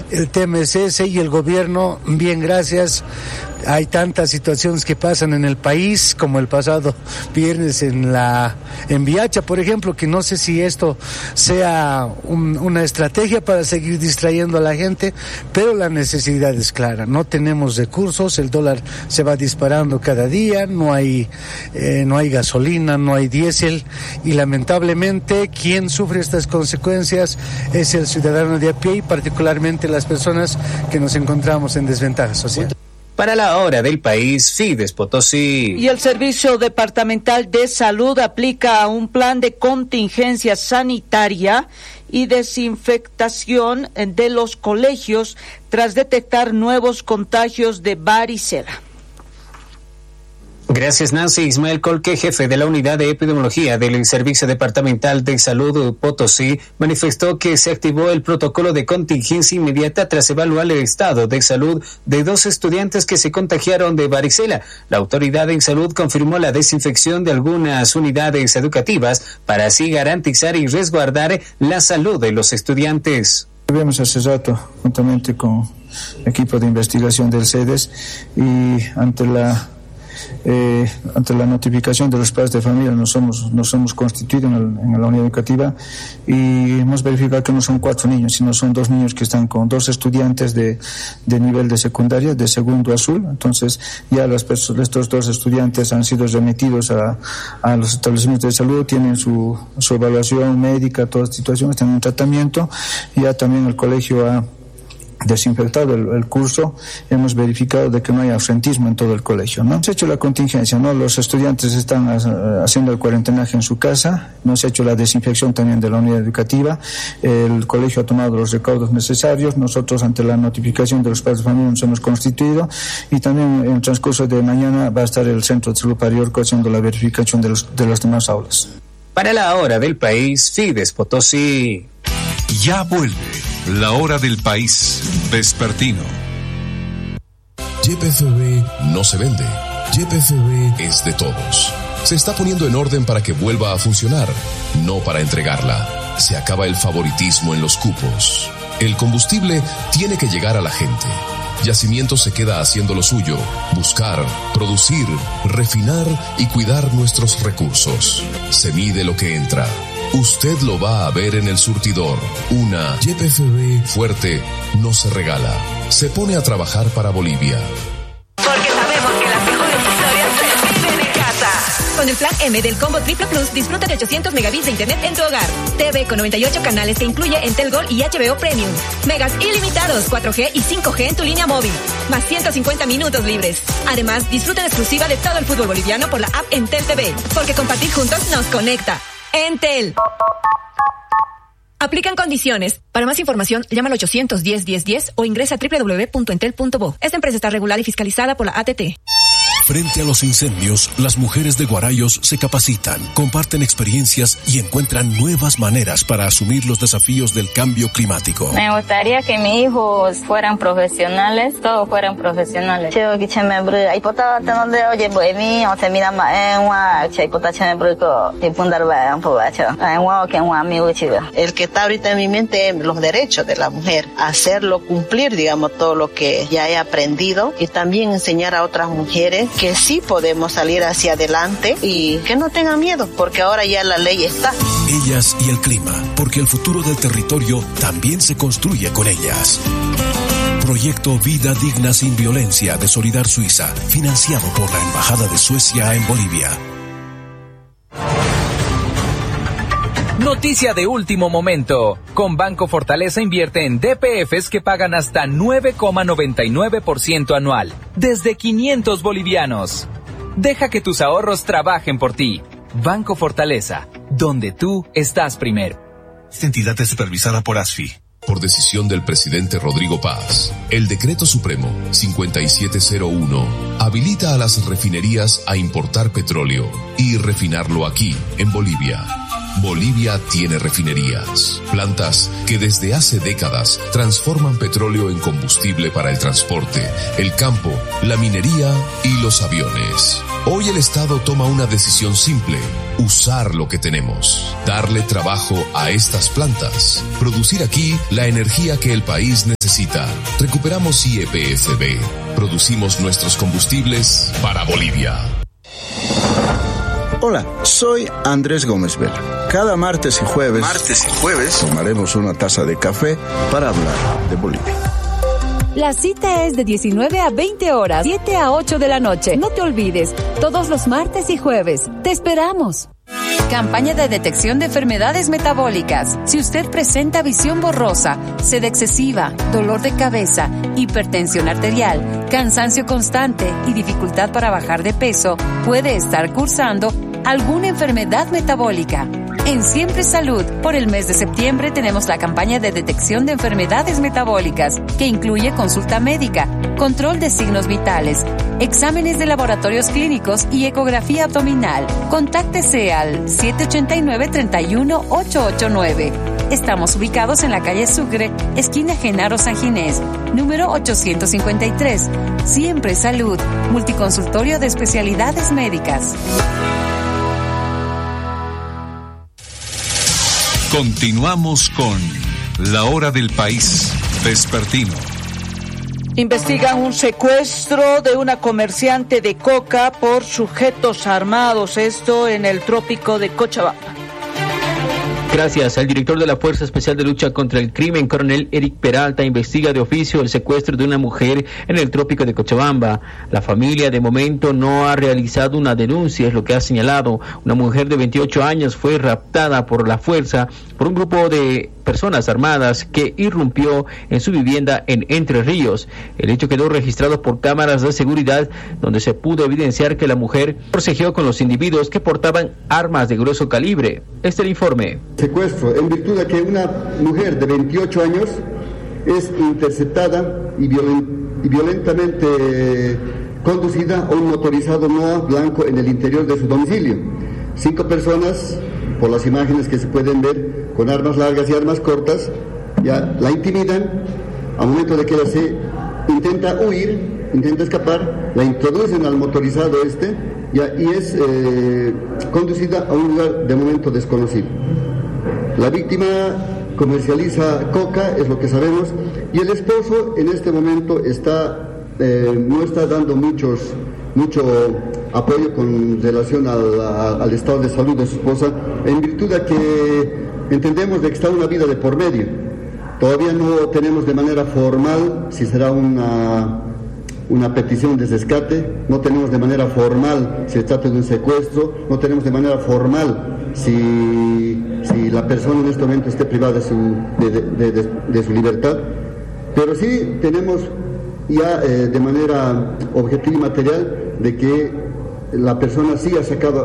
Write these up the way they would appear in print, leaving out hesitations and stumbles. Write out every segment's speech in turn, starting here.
el tema es ese y el gobierno, bien, gracias. Hay tantas situaciones que pasan en el país, como el pasado viernes en Viacha, por ejemplo, que no sé si esto sea una estrategia para seguir distrayendo a la gente, pero la necesidad es clara. No tenemos recursos, el dólar se va disparando cada día, no hay gasolina, no hay diésel, y lamentablemente quien sufre estas consecuencias es el ciudadano de a pie y particularmente las personas que nos encontramos en desventaja social. Para la hora del país, Fides Potosí. Y el Servicio Departamental de Salud aplica un plan de contingencia sanitaria y desinfectación de los colegios tras detectar nuevos contagios de varicela. Gracias, Nancy. Ismael Colque, jefe de la Unidad de Epidemiología del Servicio Departamental de Salud Potosí, manifestó que se activó el protocolo de contingencia inmediata tras evaluar el estado de salud de 2 estudiantes que se contagiaron de varicela. La autoridad en salud confirmó la desinfección de algunas unidades educativas para así garantizar y resguardar la salud de los estudiantes. Vemos hace rato, juntamente con el equipo de investigación del CEDES, y ante la notificación de los padres de familia nos hemos constituido en la unidad educativa y hemos verificado que no son 4 niños, sino son 2 niños que están con 2 estudiantes de nivel de secundaria, de segundo azul. Entonces ya estos 2 estudiantes han sido remitidos a los establecimientos de salud, tienen su evaluación médica, toda situación, están en tratamiento. Ya también el colegio ha desinfectado el curso, hemos verificado de que no hay ausentismo en todo el colegio, ¿no? Hemos hecho la contingencia, ¿no? Los estudiantes están haciendo el cuarentenaje en su casa, hemos hecho la desinfección también de la unidad educativa, el colegio ha tomado los recaudos necesarios, nosotros ante la notificación de los padres de familia nos hemos constituido, y también en el transcurso de mañana va a estar el Centro de Salud Pariorco haciendo la verificación de las demás aulas. Para la hora del país, Fides Potosí. Ya vuelve la hora del país vespertino. YPFB no se vende. YPFB es de todos. Se está poniendo en orden para que vuelva a funcionar, no para entregarla. Se acaba el favoritismo en los cupos. El combustible tiene que llegar a la gente. Yacimiento se queda haciendo lo suyo, buscar, producir, refinar y cuidar nuestros recursos. Se mide lo que entra. Usted lo va a ver en el surtidor. Una YPFB fuerte no se regala. Se pone a trabajar para Bolivia. Porque sabemos que las mejores historias se viven en casa. Con el plan M del Combo Triple Plus, disfruta de 800 megabits de internet en tu hogar. TV con 98 canales que incluye Entel Gold y HBO Premium. Megas ilimitados, 4G y 5G en tu línea móvil. Más 150 minutos libres. Además, disfruta en exclusiva de todo el fútbol boliviano por la app Entel TV. Porque compartir juntos nos conecta. Entel. Aplican condiciones. Para más información, llama al 810-1010 o ingresa a www.entel.bo. Esta empresa está regulada y fiscalizada por la ATT. Frente a los incendios, las mujeres de Guarayos se capacitan, comparten experiencias y encuentran nuevas maneras para asumir los desafíos del cambio climático. Me gustaría que mis hijos fueran profesionales, todos fueran profesionales. El que está ahorita en mi mente es los derechos de la mujer, hacerlo cumplir, digamos, todo lo que ya he aprendido y también enseñar a otras mujeres que sí podemos salir hacia adelante y que no tengan miedo, porque ahora ya la ley está. Ellas y el clima, porque el futuro del territorio también se construye con ellas. Proyecto Vida Digna Sin Violencia de Solidar Suiza, financiado por la Embajada de Suecia en Bolivia. Noticia de último momento. Con Banco Fortaleza invierte en DPFs que pagan hasta 9,99% anual, desde 500 bolivianos. Deja que tus ahorros trabajen por ti. Banco Fortaleza, donde tú estás primero. Esta entidad es supervisada por ASFI. Por decisión del presidente Rodrigo Paz, el Decreto Supremo 5701 habilita a las refinerías a importar petróleo y refinarlo aquí, en Bolivia. Bolivia tiene refinerías, plantas que desde hace décadas transforman petróleo en combustible para el transporte, el campo, la minería y los aviones. Hoy el Estado toma una decisión simple: usar lo que tenemos, darle trabajo a estas plantas, producir aquí la energía que el país necesita. Recuperamos YPFB, producimos nuestros combustibles para Bolivia. Hola, soy Andrés Gómez Vela. Cada martes y jueves tomaremos una taza de café para hablar de Bolivia. La cita es de 19 a 20 horas, 7 a 8 de la noche. No te olvides, todos los martes y jueves. ¡Te esperamos! Campaña de detección de enfermedades metabólicas. Si usted presenta visión borrosa, sed excesiva, dolor de cabeza, hipertensión arterial, cansancio constante y dificultad para bajar de peso, puede estar cursando alguna enfermedad metabólica. En Siempre Salud, por el mes de septiembre tenemos la campaña de detección de enfermedades metabólicas, que incluye consulta médica, control de signos vitales, exámenes de laboratorios clínicos y ecografía abdominal. Contáctese al 789-31-889. Estamos ubicados en la calle Sucre, esquina Genaro San Ginés, número 853. Siempre Salud, multiconsultorio de especialidades médicas. Continuamos con La Hora del País Vespertino. Investigan un secuestro de una comerciante de coca por sujetos armados, esto en el trópico de Cochabamba. Gracias. El director de la Fuerza Especial de Lucha contra el Crimen, coronel Eric Peralta, investiga de oficio el secuestro de una mujer en el trópico de Cochabamba. La familia de momento no ha realizado una denuncia, es lo que ha señalado. Una mujer de 28 años fue raptada por la fuerza por un grupo de personas armadas que irrumpió en su vivienda en Entre Ríos. El hecho quedó registrado por cámaras de seguridad, donde se pudo evidenciar que la mujer forcejeó con los individuos que portaban armas de grueso calibre. Este es el informe. Secuestro en virtud de que una mujer de 28 años es interceptada y violentamente conducida a un motorizado NOA blanco en el interior de su domicilio. 5 personas, por las imágenes que se pueden ver, con armas largas y armas cortas, ya la intimidan. Al momento de que ella se intenta huir, intenta escapar, la introducen al motorizado ya, y es conducida a un lugar de momento desconocido. La víctima comercializa coca, es lo que sabemos, y el esposo en este momento no está dando mucho apoyo con relación al estado de salud de su esposa, en virtud de que entendemos de que está una vida de por medio. Todavía no tenemos de manera formal si será una petición de rescate, no tenemos de manera formal si se trata de un secuestro, no tenemos de manera formal si la persona en este momento esté privada de su libertad, pero sí tenemos ya de manera objetiva y material de que la persona sí ha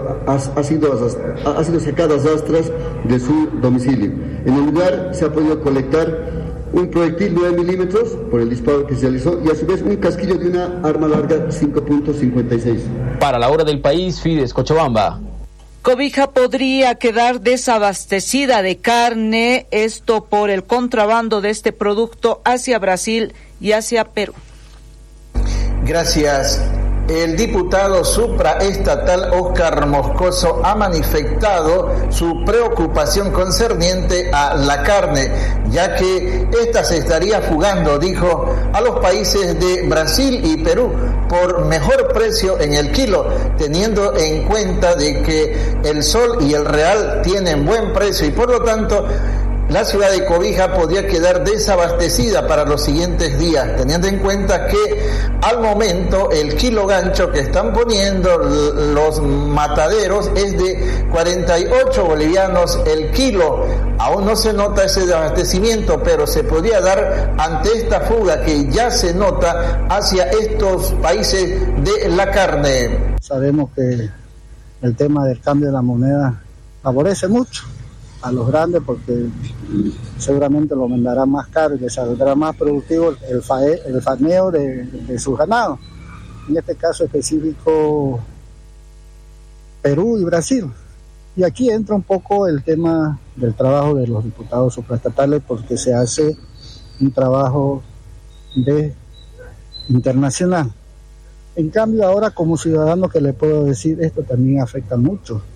sido sacada a rastras de su domicilio. En el lugar se ha podido colectar un proyectil 9 milímetros por el disparo que se realizó y a su vez un casquillo de una arma larga 5.56. Para La Hora del País, Fides, Cochabamba. Cobija podría quedar desabastecida de carne, esto por el contrabando de este producto hacia Brasil y hacia Perú. Gracias. El diputado supraestatal Óscar Moscoso ha manifestado su preocupación concerniente a la carne, ya que ésta se estaría fugando, dijo, a los países de Brasil y Perú por mejor precio en el kilo, teniendo en cuenta de que el sol y el real tienen buen precio y por lo tanto la ciudad de Cobija podría quedar desabastecida para los siguientes días, teniendo en cuenta que al momento el kilo gancho que están poniendo los mataderos es de 48 bolivianos el kilo. Aún no se nota ese desabastecimiento, pero se podría dar ante esta fuga que ya se nota hacia estos países de la carne. Sabemos que el tema del cambio de la moneda favorece mucho a los grandes porque seguramente lo venderán más caro y les saldrá más productivo el farmeo de sus ganados. En este caso específico Perú y Brasil. Y aquí entra un poco el tema del trabajo de los diputados supraestatales porque se hace un trabajo internacional. En cambio ahora como ciudadano que le puedo decir, esto también afecta mucho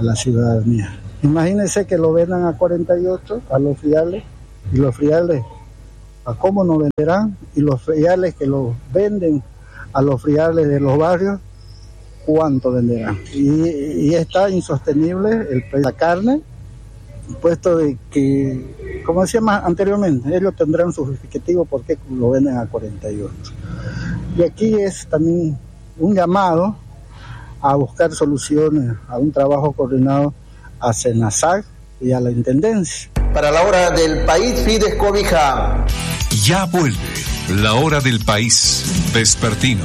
a la ciudadanía. Imagínense que lo vendan a 48 a los friales, y los friales a cómo nos venderán, y los friales que los venden a los friales de los barrios, cuánto venderán. Y está insostenible el precio de la carne, puesto de que, como decía más anteriormente, ellos tendrán su justificativo por qué lo venden a 48. Y aquí es también un llamado a buscar soluciones, a un trabajo coordinado a SENASAC y a la Intendencia. Para la hora del país, Fides Cobija. Ya vuelve la hora del país vespertino.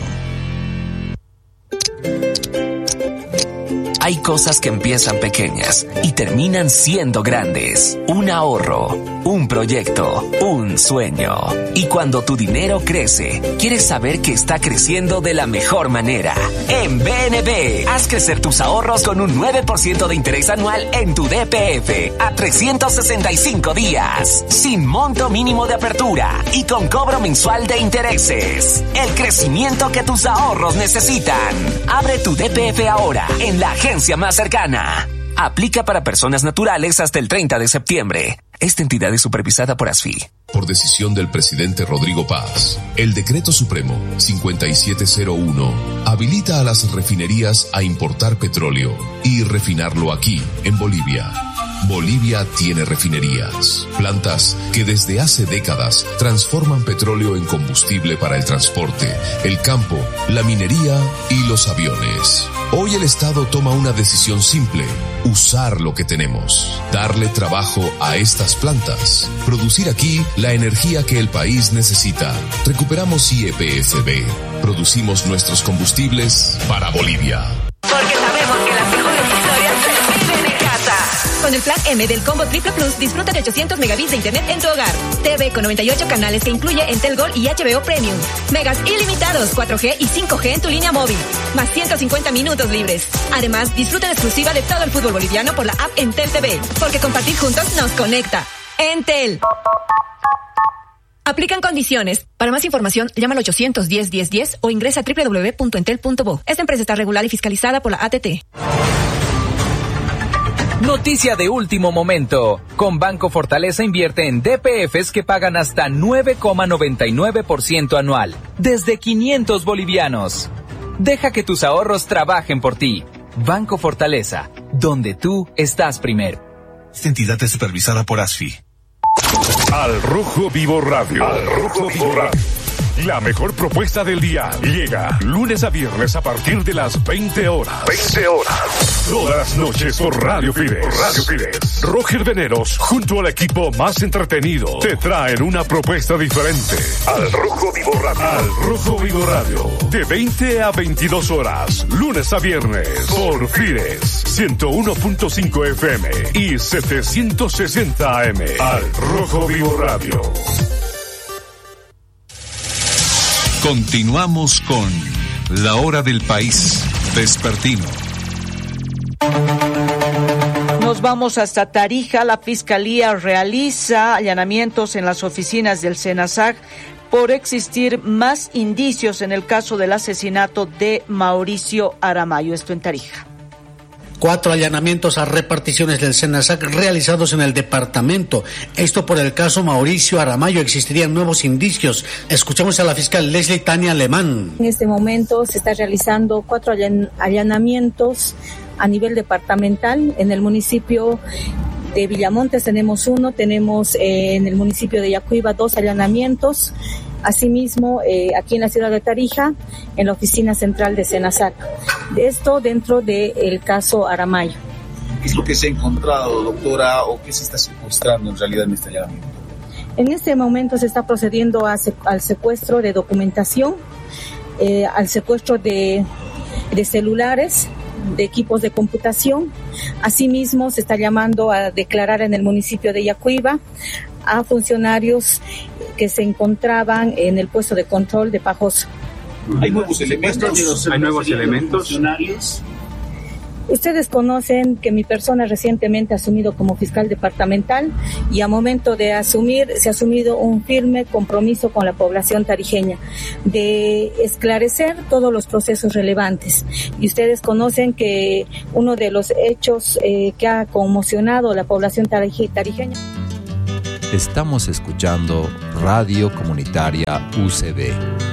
Hay cosas que empiezan pequeñas y terminan siendo grandes. Un ahorro, un proyecto, un sueño. Y cuando tu dinero crece, quieres saber que está creciendo de la mejor manera. En BNB, haz crecer tus ahorros con un 9% de interés anual en tu DPF a 365 días, sin monto mínimo de apertura y con cobro mensual de intereses. El crecimiento que tus ahorros necesitan. Abre tu DPF ahora en la agencia más cercana. Aplica para personas naturales hasta el 30 de septiembre. Esta entidad es supervisada por ASFI. Por decisión del presidente Rodrigo Paz, el Decreto Supremo 5701 habilita a las refinerías a importar petróleo y refinarlo aquí, en Bolivia. Bolivia tiene refinerías, plantas que desde hace décadas transforman petróleo en combustible para el transporte, el campo, la minería y los aviones. Hoy el Estado toma una decisión simple: usar lo que tenemos, darle trabajo a estas plantas, producir aquí la energía que el país necesita. Recuperamos IEPFB, producimos nuestros combustibles para Bolivia. Porque sabemos que las mejores historias se viven en casa. Con el plan M del Combo Triple Plus, disfruta de 800 megabits de internet en tu hogar. TV con 98 canales que incluye Entel Gold y HBO Premium. Megas ilimitados, 4G y 5G en tu línea móvil. Más 150 minutos libres. Además, disfruta en exclusiva de todo el fútbol boliviano por la app Entel TV. Porque compartir juntos nos conecta. Entel. Aplican condiciones. Para más información, llama al 810-1010 o ingresa a www.entel.bo. Esta empresa está regulada y fiscalizada por la ATT. Noticia de último momento. Con Banco Fortaleza invierte en DPFs que pagan hasta 9,99% anual. Desde 500 bolivianos. Deja que tus ahorros trabajen por ti. Banco Fortaleza, donde tú estás primero. Esta entidad es supervisada por ASFI. Al Rojo Vivo Radio. Al Rojo Vivo Radio. La mejor propuesta del día llega lunes a viernes a partir de las 20 horas. 20 horas. Todas las noches por Radio Fides. Radio Fides. Roger Veneros, junto al equipo más entretenido, te traen una propuesta diferente. Al Rojo Vivo Radio. Al Rojo Vivo Radio. De 20 a 22 horas, lunes a viernes, por Fides. 101.5 FM y 760 AM. Al Rojo Vivo Radio. Continuamos con la hora del país vespertino. Nos vamos hasta Tarija. La Fiscalía realiza allanamientos en las oficinas del SENASAC por existir más indicios en el caso del asesinato de Mauricio Aramayo. Esto en Tarija. 4 allanamientos a reparticiones del SENASAC realizados en el departamento. Esto por el caso Mauricio Aramayo. Existirían nuevos indicios. Escuchamos a la fiscal Leslie Tania Alemán. En este momento se está realizando 4 allanamientos a nivel departamental. En el municipio de Villamontes tenemos 1, tenemos en el municipio de Yacuiba 2 allanamientos. Asimismo, aquí en la ciudad de Tarija, en la oficina central de SENASAC. Esto dentro del caso Aramayo. ¿Qué es lo que se ha encontrado, doctora, o qué se está secuestrando en realidad en este allanamiento? En este momento se está procediendo al secuestro de documentación, al secuestro de celulares, de equipos de computación. Asimismo, se está llamando a declarar en el municipio de Yacuiba a funcionarios que se encontraban en el puesto de control de Pajoso. ¿Hay nuevos elementos? ¿Hay nuevos elementos? Ustedes conocen que mi persona recientemente ha asumido como fiscal departamental y a momento de asumir se ha asumido un firme compromiso con la población tarijeña de esclarecer todos los procesos relevantes. Y ustedes conocen que uno de los hechos que ha conmocionado a la población tarijeña. Estamos escuchando Radio Comunitaria UCB.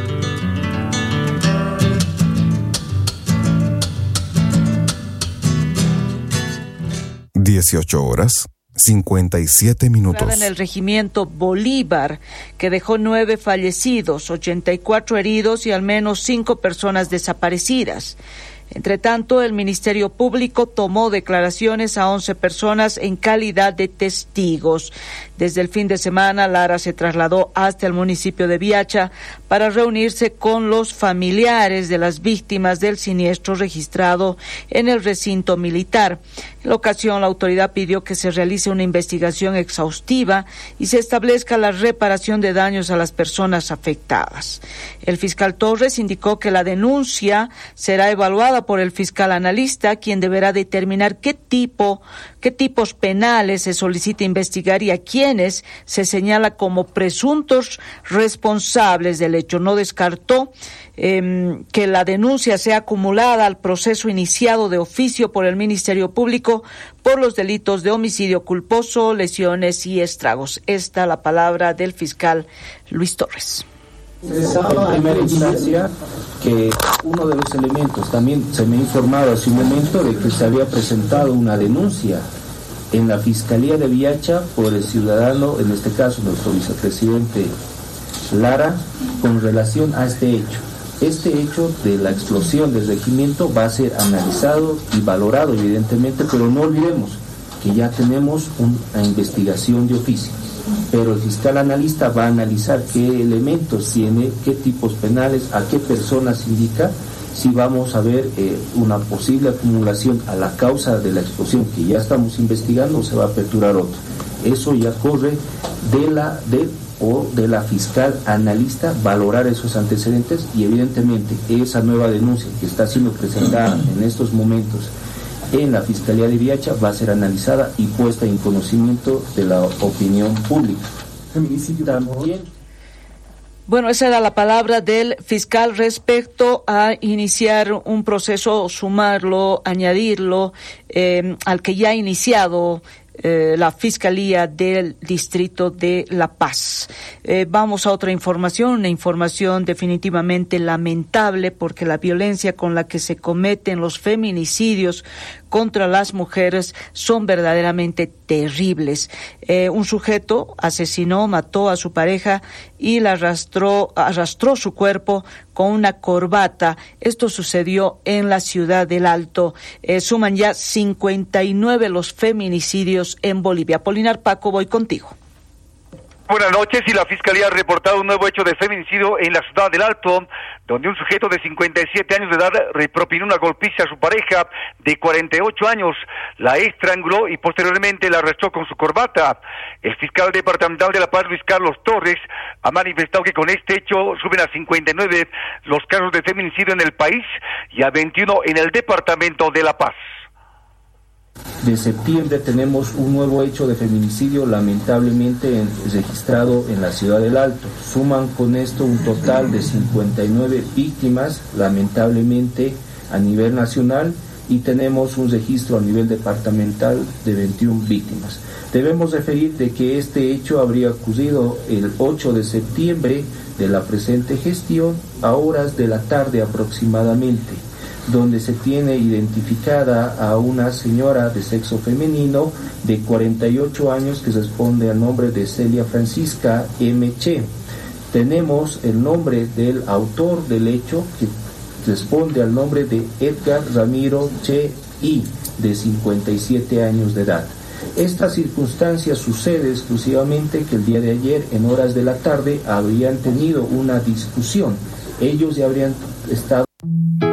18:57. En el regimiento Bolívar, que dejó 9 fallecidos, 84 heridos y al menos 5 personas desaparecidas. Entre tanto, el Ministerio Público tomó declaraciones a 11 personas en calidad de testigos. Desde el fin de semana, Lara se trasladó hasta el municipio de Viacha para reunirse con los familiares de las víctimas del siniestro registrado en el recinto militar. En la ocasión, la autoridad pidió que se realice una investigación exhaustiva y se establezca la reparación de daños a las personas afectadas. El fiscal Torres indicó que la denuncia será evaluada por el fiscal analista, quien deberá determinar qué tipos penales se solicita investigar y a quienes se señala como presuntos responsables del hecho. No descartó que la denuncia sea acumulada al proceso iniciado de oficio por el Ministerio Público por los delitos de homicidio culposo, lesiones y estragos. Esta la palabra del fiscal Luis Torres. En primera instancia, que uno de los elementos, también se me ha informado hace un momento de que se había presentado una denuncia en la Fiscalía de Viacha por el ciudadano, en este caso nuestro vicepresidente Lara, con relación a este hecho. Este hecho de la explosión del regimiento va a ser analizado y valorado evidentemente, pero no olvidemos que ya tenemos una investigación de oficio. Pero el fiscal analista va a analizar qué elementos tiene, qué tipos penales, a qué personas indica, si vamos a ver una posible acumulación a la causa de la explosión que ya estamos investigando o se va a aperturar otro. Eso ya corre de la fiscal analista valorar esos antecedentes y evidentemente esa nueva denuncia que está siendo presentada en estos momentos en la Fiscalía de Viacha va a ser analizada y puesta en conocimiento de la opinión pública. También. Bueno, esa era la palabra del fiscal respecto a iniciar un proceso, sumarlo, añadirlo al que ya ha iniciado la Fiscalía del Distrito de La Paz. Vamos a otra información, una información definitivamente lamentable porque la violencia con la que se cometen los feminicidios contra las mujeres son verdaderamente terribles. Un sujeto mató a su pareja y la arrastró su cuerpo con una corbata. Esto sucedió en la ciudad del Alto. Suman ya 59 los feminicidios en Bolivia. Polinar Paco, voy contigo. Buenas noches. Y la Fiscalía ha reportado un nuevo hecho de feminicidio en la ciudad del Alto, donde un sujeto de 57 años de edad propinó una golpiza a su pareja de 48 años, la estranguló y posteriormente la arrestó con su corbata. El fiscal departamental de La Paz, Luis Carlos Torres, ha manifestado que con este hecho suben a 59 los casos de feminicidio en el país y a 21 en el departamento de La Paz. De septiembre tenemos un nuevo hecho de feminicidio lamentablemente registrado en la ciudad del Alto. Suman con esto un total de 59 víctimas lamentablemente a nivel nacional y tenemos un registro a nivel departamental de 21 víctimas. Debemos referir de que este hecho habría ocurrido el 8 de septiembre de la presente gestión a horas de la tarde aproximadamente, donde se tiene identificada a una señora de sexo femenino de 48 años que responde al nombre de Celia Francisca M. Che. Tenemos el nombre del autor del hecho que responde al nombre de Edgar Ramiro Che I, de 57 años de edad. Esta circunstancia sucede exclusivamente que el día de ayer, en horas de la tarde, habrían tenido una discusión. Ellos ya habrían estado